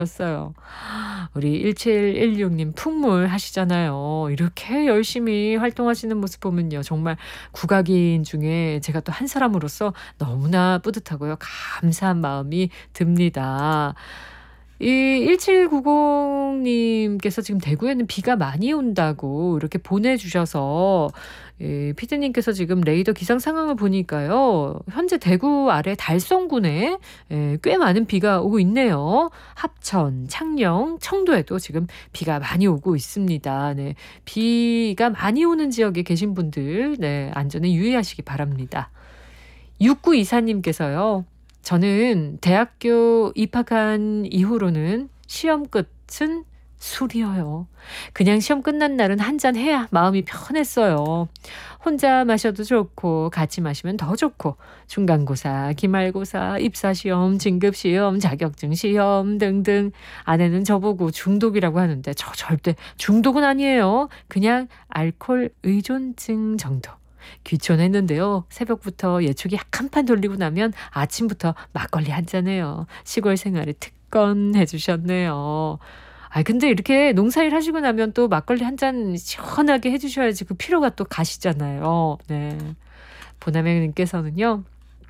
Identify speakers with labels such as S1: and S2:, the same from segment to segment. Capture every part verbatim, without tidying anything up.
S1: 었어요. 우리 일칠일육 님 풍물 하시잖아요. 이렇게 열심히 활동하시는 모습 보면요. 정말 국악인 중에 제가 또 한 사람으로서 너무나 뿌듯하고요. 감사한 마음이 듭니다. 이 일칠구공 님께서 지금 대구에는 비가 많이 온다고 이렇게 보내주셔서 예, 피디님께서 지금 레이더 기상 상황을 보니까요. 현재 대구 아래 달성군에 예, 꽤 많은 비가 오고 있네요. 합천, 창녕, 청도에도 지금 비가 많이 오고 있습니다. 네, 비가 많이 오는 지역에 계신 분들 네, 안전에 유의하시기 바랍니다. 육구이사 님께서요. 저는 대학교 입학한 이후로는 시험 끝은 술이어요. 그냥 시험 끝난 날은 한 잔 해야 마음이 편했어요. 혼자 마셔도 좋고 같이 마시면 더 좋고 중간고사, 기말고사, 입사시험, 진급시험, 자격증 시험 등등 아내는 저보고 중독이라고 하는데 저 절대 중독은 아니에요. 그냥 알코올 의존증 정도. 귀촌했는데요. 새벽부터 예초기 한 판 돌리고 나면 아침부터 막걸리 한 잔해요. 시골 생활에 특권해 주셨네요. 아 근데 이렇게 농사일 하시고 나면 또 막걸리 한 잔 시원하게 해 주셔야지 그 피로가 또 가시잖아요. 네. 보나명 님께서는요.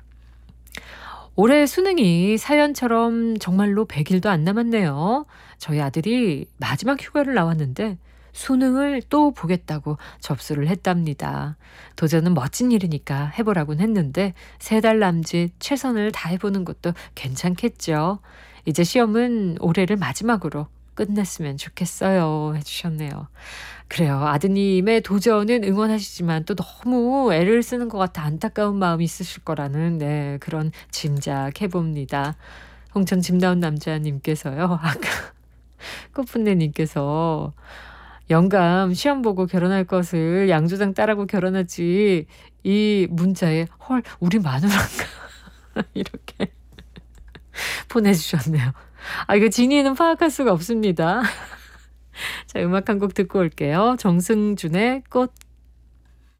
S1: 올해 수능이 사연처럼 정말로 백 일도 안 남았네요. 저희 아들이 마지막 휴가를 나왔는데 수능을 또 보겠다고 접수를 했답니다. 도전은 멋진 일이니까 해보라곤 했는데 세 달 남짓 최선을 다해보는 것도 괜찮겠죠. 이제 시험은 올해를 마지막으로 끝냈으면 좋겠어요 해주셨네요. 그래요. 아드님의 도전은 응원하시지만 또 너무 애를 쓰는 것 같아 안타까운 마음이 있으실 거라는 네, 그런 짐작해봅니다. 홍천 짐나온 남자님께서요. 아까 꽃분내님께서 영감 시험 보고 결혼할 것을 양조장 딸하고 결혼하지 이 문자에 헐 우리 마누라인가 이렇게 보내주셨네요. 아 이거 진이는 파악할 수가 없습니다. 자 음악 한 곡 듣고 올게요. 정승준의 꽃